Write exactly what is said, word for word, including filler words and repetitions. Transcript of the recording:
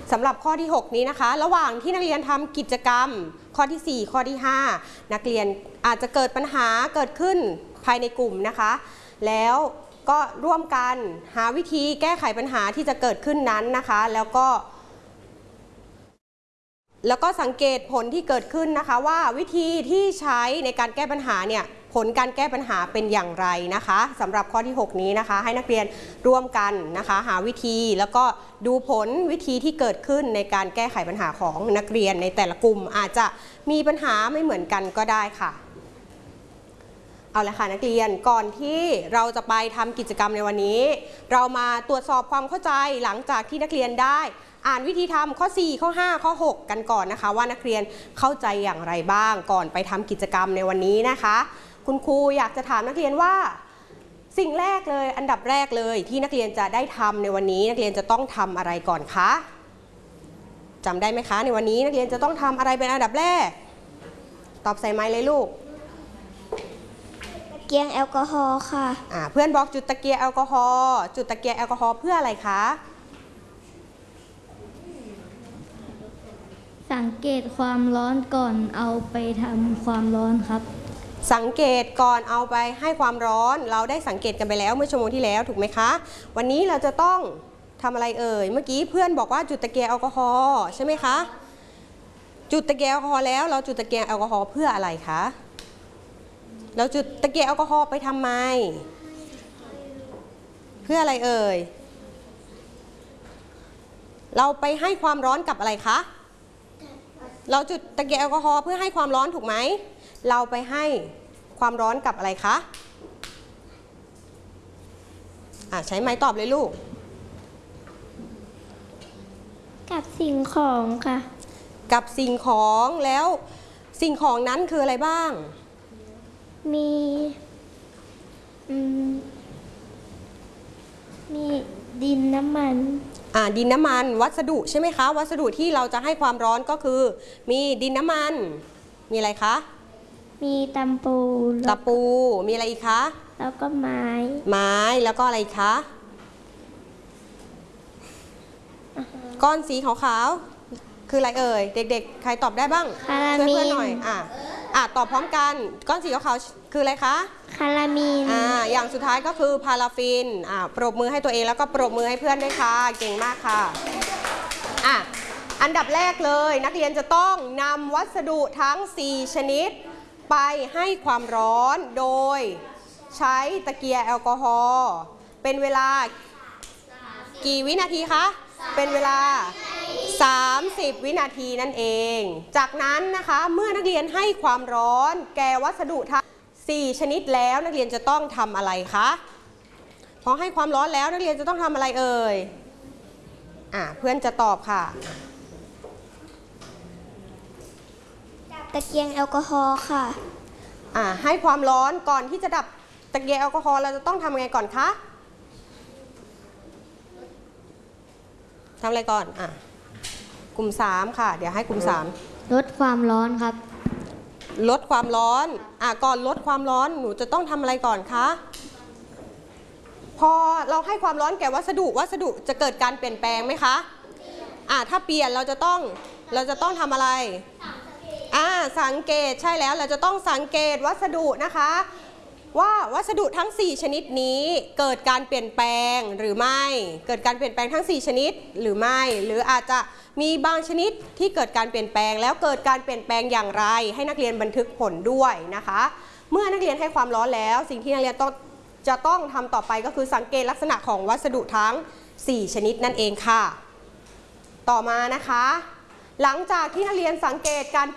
สำหรับข้อที่หกนี้นะคะระหว่างที่นักเรียนทำกิจกรรมข้อที่สี่ข้อที่ห้านักเรียนอาจจะเกิดปัญหาเกิดขึ้นภายในกลุ่มนะคะแล้วก็ร่วมกันหาวิธีแก้ไขปัญหาที่จะเกิดขึ้นนั้นนะคะแล้วก็แล้วก็สังเกตผลที่เกิดขึ้นนะคะว่าวิธีที่ใช้ในการแก้ปัญหาเนี่ยผลการแก้ปัญหาเป็นอย่างไรนะคะสำหรับข้อที่หกนี้นะคะให้นักเรียนร่วมกันนะคะหาวิธีแล้วก็ดูผลวิธีที่เกิดขึ้นในการแก้ไขปัญหาของนักเรียนในแต่ละกลุ่มอาจจะมีปัญหาไม่เหมือนกันก็ได้ค่ะเอาละค่ะนักเรียนก่อนที่เราจะไปทำกิจกรรมในวันนี้เรามาตรวจสอบความเข้าใจหลังจากที่นักเรียนได้อ่านวิธีทำข้อสี่ข้อห้าข้อหกกันก่อนนะคะว่านักเรียนเข้าใจอย่างไรบ้างก่อนไปทำกิจกรรมในวันนี้นะคะคุณครูอยากจะถามนักเรียนว่าสิ่งแรกเลยอันดับแรกเลยที่นักเรียนจะได้ทำในวันนี้นักเรียนจะต้องทำอะไรก่อนคะจำได้ไหมคะในวันนี้นักเรียนจะต้องทำอะไรเป็นอันดับแรกตอบใส่ไมค์เลยลูกตะเกียงแอลกอฮอล์ค่ะอ่าเพื่อนบอกจุดตะเกียงแอลกอฮอล์จุดตะเกียงแอลกอฮอล์เพื่ออะไรคะสังเกตความร้อนก่อนเอาไปทำความร้อนครับสังเกตก่อนเอาไปให้ความร้อนเราได้สังเกตกันไปแล้วเมื่อชั่วโมงที่แล้วถูกไหมคะวันนี้เราจะต้องทำอะไรเอ่ยเมื่อกี้เพื่อนบอกว่าจุดตะเกียงแอลกอฮอล์ใช่ไหมคะจุดตะเกียงแอลกอฮอล์แล้วเราจุดตะเกียงแอลกอฮอล์เพื่ออะไรคะเราจุดตะเกียงแอลกอฮอล์ไปทำไมเพื่ออะไรเอ่ยเราไปให้ความร้อนกับอะไรคะเราจุดตะเกียงแอลกอฮอล์เพื่อให้ความร้อนถูกไหมเราไปให้ความร้อนกับอะไรคะอ่ะใช้ไม้ตอบเลยลูกกับสิ่งของค่ะกับสิ่งของแล้วสิ่งของนั้นคืออะไรบ้างมีอืมมีดินน้ำมันอ่าดินน้ำมันวัสดุใช่ไหมคะวัสดุที่เราจะให้ความร้อนก็คือมีดินน้ำมันมีอะไรคะมีตะปูตะปูมีอะไรอีกคะแล้วก็ไม้ไม้แล้วก็อะไรคะก้อนสีขาวๆคืออะไรเอ่ยเด็กๆใครตอบได้บ้างช่วยเพื่อนหน่อยอ่ะอ่ะตอบพร้อมกันก้อนสีขาวๆคืออะไรคะคารามีนอ่าอย่างสุดท้ายก็คือพาราฟินอ่าปรบมือให้ตัวเองแล้วก็ปรบมือให้เพื่อนด้วยค่ะเก่งมากค่ะอ่ะอันดับแรกเลยนักเรียนจะต้องนำวัสดุทั้งสี่ชนิดไปให้ความร้อนโดยใช้ตะเกียงแอลกอฮอล์เป็นเวลากี่วินาทีคะเป็นเวลาสามสิบวินาทีนั่นเองจากนั้นนะคะเมื่อนักเรียนให้ความร้อนแก่วัสดุทั้งสี่ชนิดแล้วนักเรียนจะต้องทำอะไรคะพอให้ความร้อนแล้วนักเรียนจะต้องทำอะไรเอ่ยอ่ะเพื่อนจะตอบค่ะตะเกียงแอลกอฮอล์ค่ะอ่ะให้ความร้อนก่อนที่จะดับตะเกียงแอลกอฮอล์เราจะต้องทำยังไงก่อนคะทำอะไรก่อนอ่ะกลุ่มสามค่ะเดี๋ยวให้กลุ่มสามลดความร้อนครับลดความร้อนอ่ะก่อนลดความร้อนหนูจะต้องทำอะไรก่อนคะพอเราให้ความร้อนแก่วัสดุวัสดุจะเกิดการเปลี่ยนแปลงไหมคะอ่ะถ้าเปลี่ยนเราจะต้องเราจะต้องทำอะไรอ่าสังเกตใช่แล้วเราจะต้องสังเกตวัสดุนะคะว่าวัสดุทั้งสี่ชนิดนี้เกิดการเปลี่ยนแปลงหรือไม่เกิดการเปลี่ยนแปลงทั้งสี่ชนิดหรือไม่หรืออาจจะมีบางชนิดที่เกิดการเปลี่ยนแปลงแล้วเกิดการเปลี่ยนแปลงอย่างไรให้นักเรียนบันทึกผลด้วยนะคะเมื่อนักเรียนให้ความร้อนแล้วสิ่งที่นักเรียนต้องจะต้องทำต่อไปก็คือสังเกตลักษณะของวัสดุทั้งสี่ชนิดนั่นเองค่ะต่อมานะคะหลังจากที่นักเรียนสังเกตการ